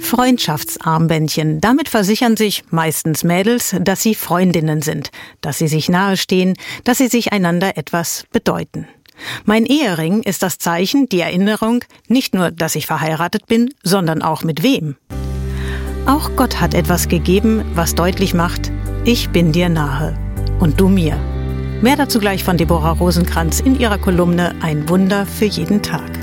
Freundschaftsarmbändchen. Damit versichern sich meistens Mädels, dass sie Freundinnen sind, dass sie sich nahestehen, dass sie sich einander etwas bedeuten. Mein Ehering ist das Zeichen, die Erinnerung, nicht nur, dass ich verheiratet bin, sondern auch mit wem. Auch Gott hat etwas gegeben, was deutlich macht, ich bin dir nahe und du mir. Mehr dazu gleich von Deborah Rosenkranz in ihrer Kolumne Ein Wunder für jeden Tag.